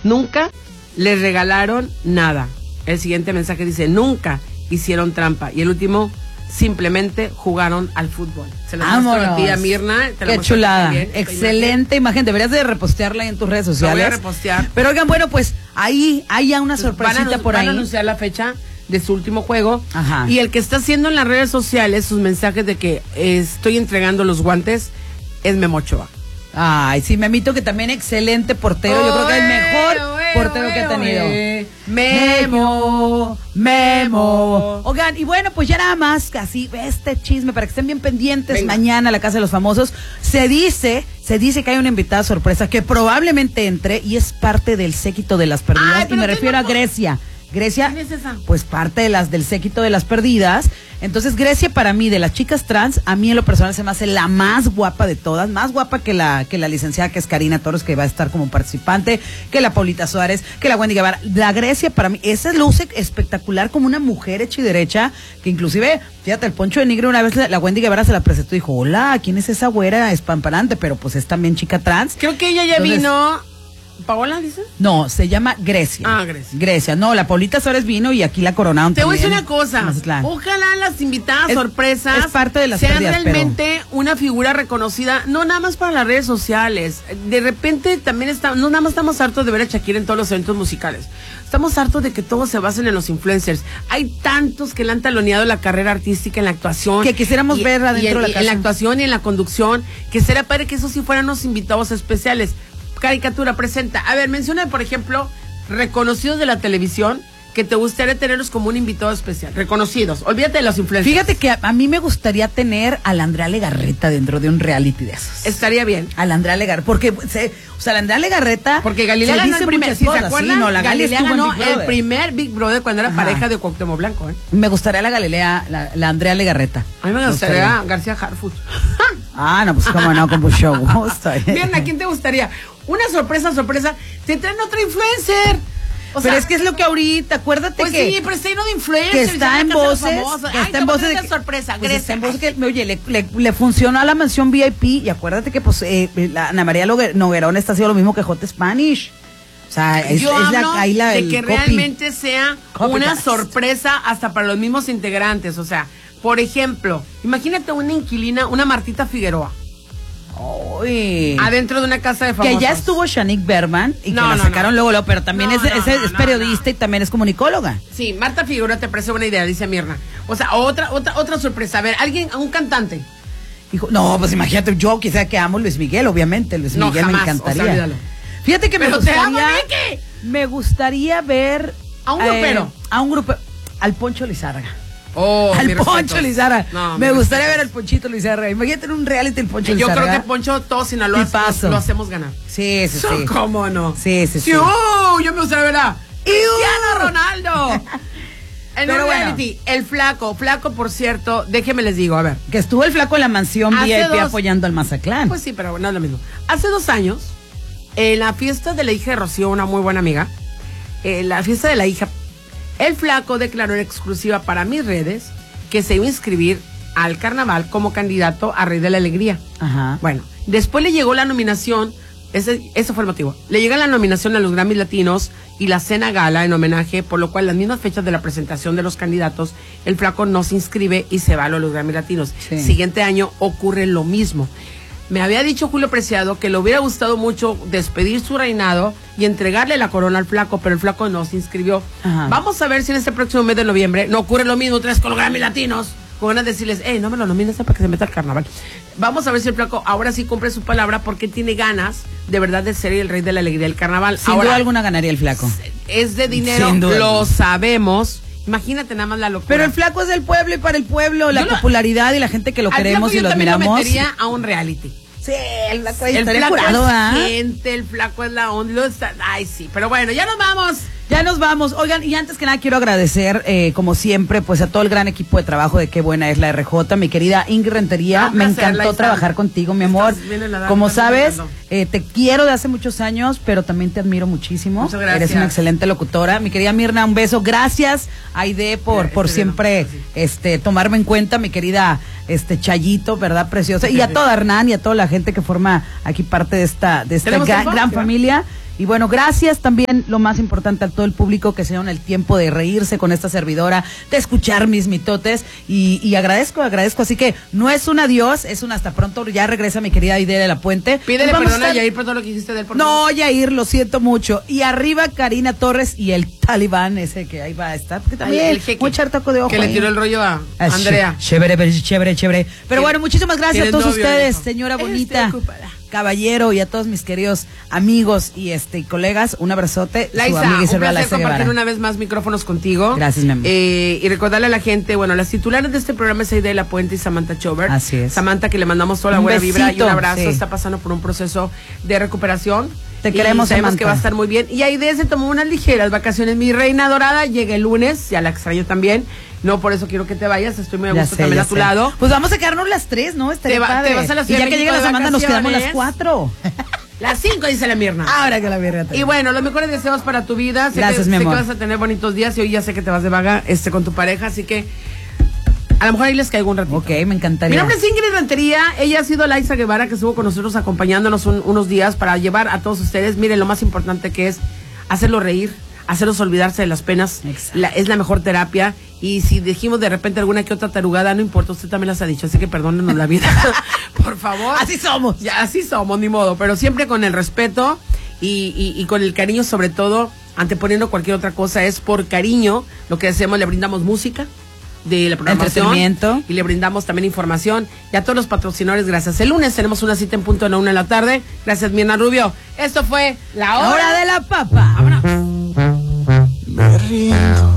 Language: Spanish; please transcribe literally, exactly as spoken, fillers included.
Nunca les regalaron nada. El siguiente mensaje dice, nunca hicieron trampa. Y el último, simplemente jugaron al fútbol. Se la muestro a ti, a Mirna. Te Qué chulada. Excelente imagen. Deberías de repostearla ahí en tus redes sociales. La voy a repostear. Pero oigan, bueno, pues ahí hay ya una sorpresita van a, por van ahí. Van a anunciar la fecha de su último juego. Ajá. Y el que está haciendo en las redes sociales sus mensajes de que eh, estoy entregando los guantes es Memo Ochoa. Ay, sí, Memito, que también excelente portero. Oe, Yo creo que es el mejor oe, portero oe, que ha tenido. Oe. Memo, Memo. Oigan, y bueno, pues ya nada más, casi este chisme, para que estén bien pendientes. Venga. Mañana a la Casa de los Famosos. Se dice, se dice que hay una invitada sorpresa que probablemente entre y es parte del séquito de las perdidas. Ay, y me refiero no... a Grecia. Grecia, ¿quién es esa? Pues parte de las del séquito de las perdidas. Entonces Grecia, para mí, de las chicas trans, a mí en lo personal se me hace la más guapa de todas, más guapa que la que la licenciada, que es Karina Torres, que va a estar como participante, que la Paulita Suárez, que la Wendy Guevara. La Grecia, para mí, esa luce espectacular, como una mujer hecha y derecha, que inclusive, fíjate, el Poncho de Nigre una vez la, la Wendy Guevara se la presentó y dijo, hola, ¿quién es esa güera espamparante? Pero pues es también chica trans. Creo que ella ya Entonces, vino... ¿Paola, dices? No, se llama Grecia. Ah, Grecia. Grecia. No, la Paulita Suárez vino y aquí la coronaron Te también. voy a decir una cosa. Ojalá las invitadas es, sorpresas es parte de las sean pérdidas, realmente pero... una figura reconocida, no nada más para las redes sociales. De repente también está, no nada más estamos hartos de ver a Shakira en todos los eventos musicales. Estamos hartos de que todos se basen en los influencers. Hay tantos que le han taloneado la carrera artística en la actuación. Que quisiéramos y, ver adentro y en, de la y casa. En la actuación y en la conducción. Que será padre que esos sí fueran los invitados especiales. Caricatura presenta. A ver, menciona, por ejemplo, reconocidos de la televisión que te gustaría tenerlos como un invitado especial. Reconocidos. Olvídate de los influencers. Fíjate que a, a mí me gustaría tener a la Andrea Legarreta dentro de un reality de esos. Estaría bien. A la Andrea Legarreta. Porque, se, o sea, la Andrea Legarreta. Porque Galilea ganó el primer. ¿Sí se acuerdan? Sí, no, la Galilea ganó el primer Big Brother cuando era Ajá. pareja de Cuauhtémoc Blanco, ¿eh? Me gustaría la Galilea, la, la Andrea Legarreta. A mí me, me gustaría, gustaría García Harfuch. Ah, no, pues cómo no, con show. Bien, ¿a quién te gustaría? Una sorpresa, sorpresa. Te traen otra influencer. O pero sea, es que es lo que ahorita, acuérdate pues que... Pues sí, pero está lleno de influencers. Que está en voces. Que Ay, está en voces de sorpresa. Pues está en voces que, oye, le, le, le funcionó a la mansión V I P y acuérdate que pues eh, la Ana María Noguerón está haciendo lo mismo que Hot Spanish. O sea, es, Yo es hablo la, ahí la, de que copy. realmente sea Copy una paste. sorpresa hasta para los mismos integrantes. O sea, por ejemplo, imagínate una inquilina, una Martita Figueroa. Uy. Adentro de una casa de famosos. Que ya estuvo Shanique Berman y no, que la no, sacaron no. luego, luego, pero también no, es, no, es, no, es no, periodista no. y también es comunicóloga. Sí, Marta Figueroa te parece buena idea, dice Mirna. O sea, otra, otra, otra sorpresa. A ver, alguien, un cantante. Hijo, no, pues imagínate, yo quizá que amo Luis Miguel, obviamente, Luis no, Miguel jamás, me encantaría. O sea, Fíjate que pero me gustaría, te amo, Vicky. Me gustaría ver a un grupero, eh, a un grupo, al Poncho Lizárraga. Oh, al Poncho Lizárraga. No, me gustaría respeto. ver al Ponchito Lizárraga. Imagínate en un reality el Poncho Yo Lizárraga. Yo creo que Poncho, todos Sinaloa lo, lo hacemos ganar. Sí, sí, sí. ¿Cómo no? Sí, sí, sí. ¡Oh! Yo me gustaría ver a Cristiano Ronaldo. En Pero un bueno. reality, el flaco, flaco, por cierto, déjeme les digo, a ver. Que estuvo el flaco en la mansión Hace V I P dos... apoyando al Mazatlán. Pues sí, pero no es lo mismo. Hace dos años, en la fiesta de la hija de Rocío, una muy buena amiga, en la fiesta de la hija, el flaco declaró en exclusiva para mis redes que se iba a inscribir al carnaval como candidato a Rey de la Alegría. Ajá. Bueno, después le llegó la nominación, ese, ese fue el motivo, le llega la nominación a los Grammys Latinos y la cena gala en homenaje, por lo cual las mismas fechas de la presentación de los candidatos, el flaco no se inscribe y se va a los Grammys Latinos. Sí. Siguiente año ocurre lo mismo. Me había dicho Julio Preciado que le hubiera gustado mucho despedir su reinado y entregarle la corona al flaco, pero el flaco no se inscribió. Ajá. Vamos a ver si en este próximo mes de noviembre no ocurre lo mismo otra vez con los Grammy Latinos. Con ganas de decirles, hey, no me lo nomines para que se meta al carnaval. Vamos a ver si el flaco ahora sí cumple su palabra porque tiene ganas de verdad de ser el rey de la alegría del carnaval. Sin ahora, duda alguna ganaría el flaco. Es de dinero, lo sabemos. Imagínate nada más la locura. Pero el flaco es del pueblo y para el pueblo, la yo popularidad lo, y la gente que lo queremos y lo admiramos. Yo también lo metería a un reality. Sí, el flaco, el flaco curado, es ¿eh? gente, el flaco es la onda. Está, ay, sí, pero bueno, ya nos vamos. Ya nos vamos. Oigan, y antes que nada quiero agradecer, eh, como siempre, pues a todo el gran equipo de trabajo de Qué Buena es la R J, mi querida Ingrid Rentería. Ah, me placer, encantó Laisa. trabajar contigo, mi amor. Como sabes, eh, te quiero de hace muchos años, pero también te admiro muchísimo. Muchas gracias. Eres una excelente locutora. Mi querida Mirna, un beso. Gracias, Aide, por, Mira, por este siempre no, sí. este, tomarme en cuenta, mi querida este Chayito, ¿verdad? Preciosa. Y a toda Hernán y a toda la gente que forma aquí parte de esta, de esta ¿Tenemos gran, tiempo? gran ¿Sí, familia. Y bueno, gracias también, lo más importante, a todo el público que se dieron el tiempo de reírse con esta servidora, de escuchar mis mitotes, y, y agradezco, agradezco. Así que no es un adiós, es un hasta pronto. Ya regresa mi querida Aide de la Puente. Pídele perdón a Yair por todo lo que hiciste de él. Por no, Yair, lo siento mucho. Y arriba Karina Torres y el talibán ese que ahí va a estar. Porque también Ay, el jeque, mucho taco de ojo. Que ahí le tiró el rollo a Ah, Andrea. Chévere, chévere, chévere. Pero bueno, muchísimas gracias a todos novio, ustedes, dijo. señora Estoy bonita, ocupada. caballero, y a todos mis queridos amigos y este y colegas. Un abrazote. Su Laisa, amiga un Isabel placer Laisa compartir Guevara. una vez más micrófonos contigo. Gracias, mi amor. Eh, y recordarle a la gente, bueno, las titulares de este programa es Aide de la Puente y Samantha Chover. Así es. Samantha, que le mandamos toda la Un buena besito, vibra y un abrazo. sí. Está pasando por un proceso de recuperación. Te Y queremos, sabemos Samantha. que va a estar muy bien. Y Aide se tomó unas ligeras vacaciones. Mi reina dorada llega el lunes, ya la extraño también. No, por eso quiero que te vayas. Estoy muy a Ya gusto sé, también ya a tu sé. lado. Pues vamos a quedarnos las tres, ¿no? Estaría Te va- padre. te vas a la Y Ciudad ya de que llegue México la de Samantha nos quedamos las vacaciones. cuatro. Las cinco, dice la Mirna. Ahora que la verga. Y bueno, los mejores deseos para tu vida. Sé Gracias, que, mi sé que amor. vas a tener bonitos días y hoy ya sé que te vas de vaga este, con tu pareja, así que a lo mejor ahí les caigo un ratito. Ok, me encantaría. Mi nombre es Ingrid Rentería, ella ha sido Laisa Guevara, que estuvo con nosotros acompañándonos un- unos días para llevar a todos ustedes, miren, lo más importante que es hacerlos reír, hacerlos olvidarse de las penas. Exacto. La- es la mejor terapia. Y si dijimos de repente alguna que otra tarugada, no importa, usted también las ha dicho, así que perdónenos la vida. Por favor. Así somos. Ya, así somos, ni modo, pero siempre con el respeto y, y, y con el cariño, sobre todo, anteponiendo cualquier otra cosa, es por cariño lo que hacemos, le brindamos música de la programación Entretenimiento. y le brindamos también información, y a todos los patrocinadores, gracias. El lunes tenemos una cita en punto a la una de la tarde. Gracias, Mirna Rubio. Esto fue La Hora, Hora de la Papa. Vámonos. Me rindo.